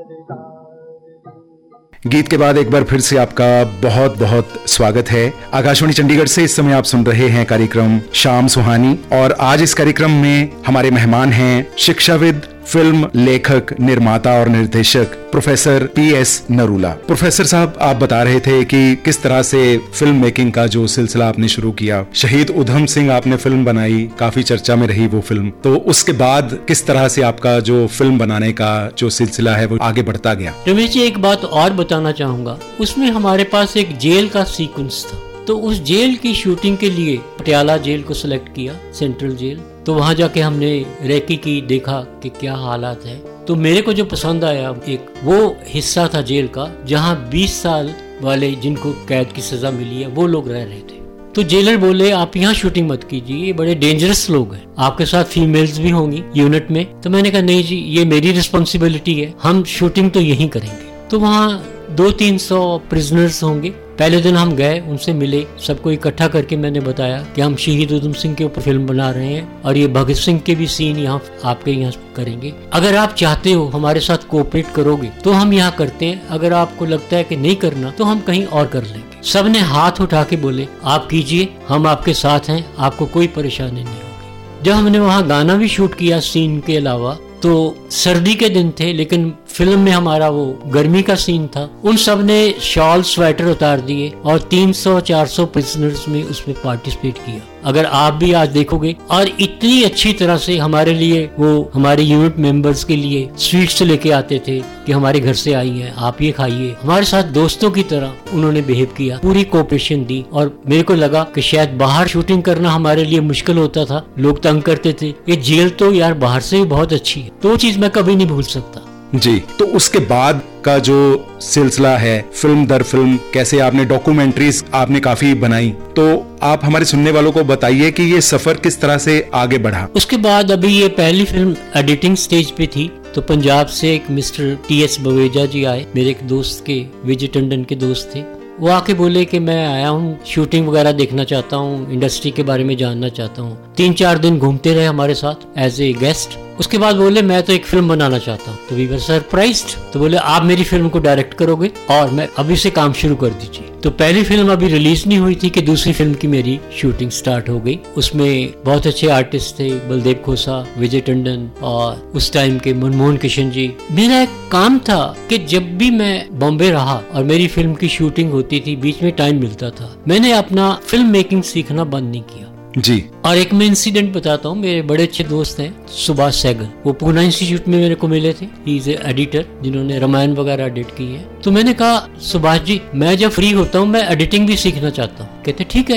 गीत के बाद एक बार फिर से आपका बहुत बहुत स्वागत है। आकाशवाणी चंडीगढ़ से इस समय आप सुन रहे हैं कार्यक्रम शाम सुहानी, और आज इस कार्यक्रम में हमारे मेहमान हैं शिक्षाविद, फिल्म लेखक, निर्माता और निर्देशक प्रोफेसर PS नरूला। प्रोफेसर साहब, आप बता रहे थे कि किस तरह से फिल्म मेकिंग का जो सिलसिला आपने शुरू किया। शहीद उधम सिंह आपने फिल्म बनाई, काफी चर्चा में रही वो फिल्म, तो उसके बाद किस तरह से आपका जो फिल्म बनाने का जो सिलसिला है वो आगे बढ़ता गया? रमेश जी, एक बात और बताना चाहूंगा, उसमें हमारे पास एक जेल का सीक्वेंस था, तो उस जेल की शूटिंग के लिए पटियाला जेल को सिलेक्ट किया, सेंट्रल जेल। तो वहाँ जाके हमने रेकी की, देखा कि क्या हालात है। तो मेरे को जो पसंद आया, एक वो हिस्सा था जेल का जहाँ 20 साल वाले जिनको कैद की सजा मिली है वो लोग रह रहे थे। तो जेलर बोले आप यहाँ शूटिंग मत कीजिए, ये बड़े डेंजरस लोग हैं, आपके साथ फीमेल्स भी होंगी यूनिट में। तो मैंने कहा नहीं जी, ये मेरी रिस्पॉन्सिबिलिटी है, हम शूटिंग तो यहीं करेंगे। तो वहाँ 200-300 प्रिजनर्स होंगे। पहले दिन हम गए, उनसे मिले, सबको इकट्ठा करके मैंने बताया कि हम शहीद उधम सिंह के ऊपर फिल्म बना रहे हैं और ये भगत सिंह के भी सीन यहाँ आपके यहाँ करेंगे। अगर आप चाहते हो हमारे साथ कोऑपरेट करोगे तो हम यहाँ करते हैं, अगर आपको लगता है कि नहीं करना तो हम कहीं और कर लेंगे। सबने हाथ उठा के बोले आप कीजिए, हम आपके साथ हैं, आपको कोई परेशानी नहीं होगी। जब हमने वहाँ गाना भी शूट किया सीन के अलावा, तो सर्दी के दिन थे लेकिन फिल्म में हमारा वो गर्मी का सीन था। उन सब ने शॉल स्वेटर उतार दिए और 300-400 प्रिजनर्स में उसमें पार्टिसिपेट किया। अगर आप भी आज देखोगे, और इतनी अच्छी तरह से हमारे लिए, वो हमारे यूनिट मेंबर्स के लिए स्वीट्स लेके आते थे कि हमारे घर से आई हैं, आप ये खाइए। हमारे साथ दोस्तों की तरह उन्होंने बिहेव किया, पूरी कोऑपरेशन दी। और मेरे को लगा कि शायद बाहर शूटिंग करना हमारे लिए मुश्किल होता था, लोग तंग करते थे, ये जेल तो यार बाहर से भी बहुत अच्छी है। तो वो चीज मैं कभी नहीं भूल सकता जी। तो उसके बाद का जो सिलसिला है, फिल्म दर फिल्म, कैसे आपने डॉक्यूमेंट्रीज आपने काफी बनाई, तो आप हमारे सुनने वालों को बताइए कि ये सफर किस तरह से आगे बढ़ा। उसके बाद अभी ये पहली फिल्म एडिटिंग स्टेज पे थी, तो पंजाब से एक मिस्टर TS बवेजा जी आए, मेरे एक दोस्त के, विजय टंडन के दोस्त थे। वो आके बोले कि मैं आया हूँ, शूटिंग वगैरह देखना चाहता हूँ, इंडस्ट्री के बारे में जानना चाहता हूँ। 3-4 दिन घूमते रहे हमारे साथ एज ए गेस्ट। उसके बाद बोले मैं तो एक फिल्म बनाना चाहता हूँ। तो वी वर सरप्राइज्ड। तो बोले आप मेरी फिल्म को डायरेक्ट करोगे और मैं अभी से काम शुरू कर दीजिए। तो पहली फिल्म अभी रिलीज नहीं हुई थी कि दूसरी फिल्म की मेरी शूटिंग स्टार्ट हो गई। उसमें बहुत अच्छे आर्टिस्ट थे, बलदेव खोसा, विजय टंडन और उस टाइम के मनमोहन किशन जी। मेरा एक काम था कि जब भी मैं बॉम्बे रहा और मेरी फिल्म की शूटिंग होती थी, बीच में टाइम मिलता था, मैंने अपना फिल्म मेकिंग सीखना बंद नहीं किया जी। और एक मैं इंसिडेंट बताता हूँ। मेरे बड़े अच्छे दोस्त हैं सुभाष सहगल, वो पूना इंस्टीट्यूट में मेरे को मिले थे। ही इज एडिटर जिन्होंने रामायण वगैरह एडिट की है। तो मैंने कहा सुभाष जी, मैं जब फ्री होता हूँ मैं एडिटिंग भी सीखना चाहता हूँ। कहते ठीक है,